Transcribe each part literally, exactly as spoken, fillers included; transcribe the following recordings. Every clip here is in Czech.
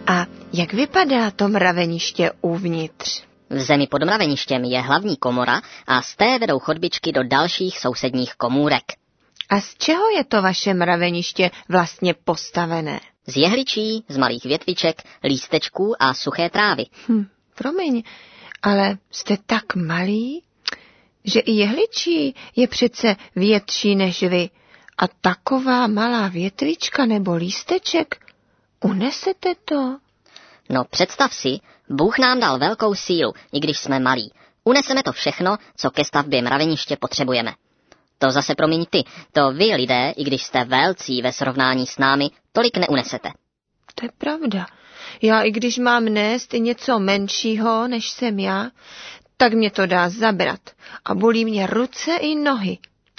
A jak vypadá to mraveniště uvnitř? V zemi pod mraveništěm je hlavní komora a z té vedou chodbičky do dalších sousedních komůrek. A z čeho je to vaše mraveniště vlastně postavené? Z jehličí, z malých větviček, lístečků a suché trávy. Hm, promiň, ale jste tak malý, že i jehličí je přece větší než vy. A taková malá větvička nebo lísteček, unesete to? No představ si, Bůh nám dal velkou sílu, i když jsme malí. Uneseme to všechno, co ke stavbě mraveniště potřebujeme. To zase promiň ty, to vy lidé, i když jste velcí ve srovnání s námi, tolik neunesete. To je pravda. Já i když mám nést něco menšího, než jsem já, tak mě to dá zabrat a bolí mě ruce i nohy.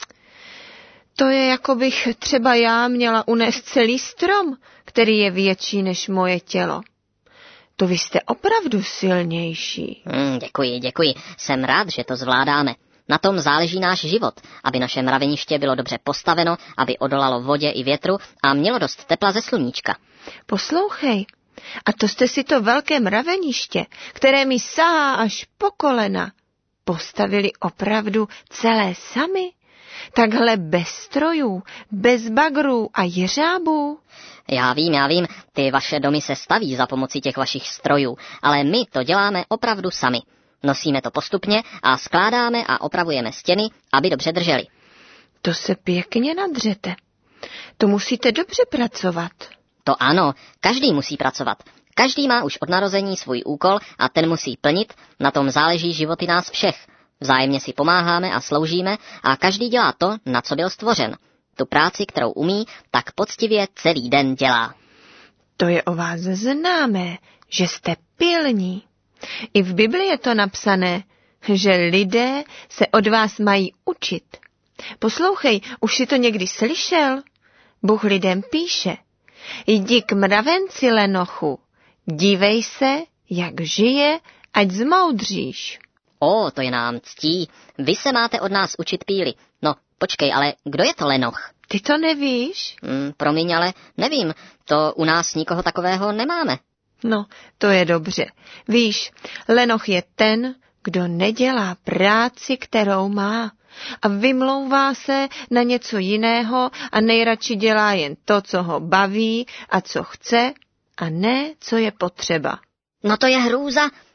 To je, jako bych třeba já měla unést celý strom, který je větší než moje tělo. To vy jste opravdu silnější. Hmm, děkuji, děkuji. Jsem rád, že to zvládáme. Na tom záleží náš život, aby naše mraveniště bylo dobře postaveno, aby odolalo vodě i větru a mělo dost tepla ze sluníčka. Poslouchej, a to jste si to velké mraveniště, které mi sahá až po kolena, postavili opravdu celé sami? Takhle bez strojů, bez bagrů a jeřábů? Já vím, já vím, ty vaše domy se staví za pomocí těch vašich strojů, ale my to děláme opravdu sami. Nosíme to postupně a skládáme a opravujeme stěny, aby dobře držely. To se pěkně nadřete. To musíte dobře pracovat. To ano, každý musí pracovat. Každý má už od narození svůj úkol a ten musí plnit, na tom záleží životy nás všech. Vzájemně si pomáháme a sloužíme a každý dělá to, na co byl stvořen. Tu práci, kterou umí, tak poctivě celý den dělá. To je o vás známé, že jste pilní. I v Bibli je to napsané, že lidé se od vás mají učit. Poslouchej, už si to někdy slyšel? Bůh lidem píše: jdi k mravenci lenochu, dívej se, jak žije, ať zmoudříš. O, to je nám ctí. Vy se máte od nás učit píli. No, počkej, ale kdo je to lenoch? Ty to nevíš? Hmm, promiň, ale nevím. To u nás nikoho takového nemáme. No, to je dobře. Víš, lenoch je ten, kdo nedělá práci, kterou má, a vymlouvá se na něco jiného a nejradši dělá jen to, co ho baví a co chce, a ne, co je potřeba. No to je hrůza.